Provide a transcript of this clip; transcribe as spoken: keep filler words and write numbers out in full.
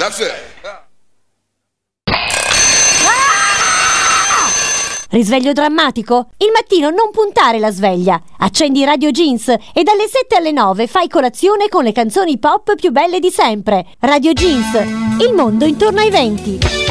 That's it. Risveglio drammatico? Il mattino non puntare la sveglia. Accendi Radio Jeans e dalle sette alle nove fai colazione con le canzoni pop più belle di sempre. Radio Jeans, il mondo intorno ai venti.